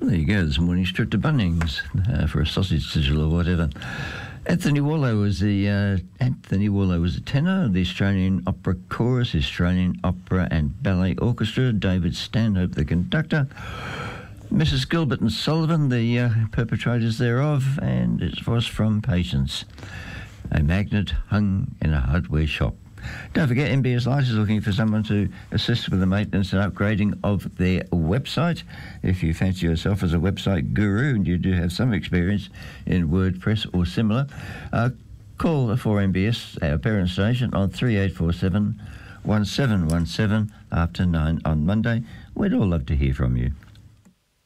Well, there you go, this morning's trip to Bunnings for a sausage sizzle or whatever. Anthony Wallow was the tenor of the Australian Opera Chorus, Australian Opera and Ballet Orchestra. David Stanhope, the conductor. Mrs. Gilbert and Sullivan, the perpetrators thereof, and it was from Patience. A magnet hung in a hardware shop. Don't forget, MBS Light is looking for someone to assist with the maintenance and upgrading of their website. If you fancy yourself as a website guru and you do have some experience in WordPress or similar, call for MBS, our parent station, on 3847 1717 after 9 on Monday. We'd all love to hear from you.